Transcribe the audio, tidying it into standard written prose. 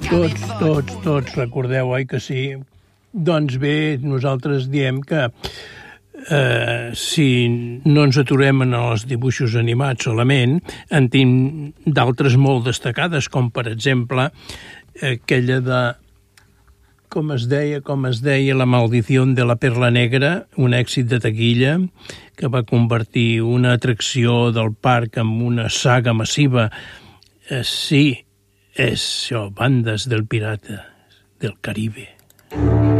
Tots recordeu, oi que sí? Doncs bé, nosaltres diem que si no ens aturem en els dibuixos animats solament, en tenim d'altres molt destacades, com per exemple aquella de, com es deia, La maldició de la perla negra, un èxit de taquilla que va convertir una atracció del parc en una saga massiva. Sí, és això, Bandes del Pirata del Caribe.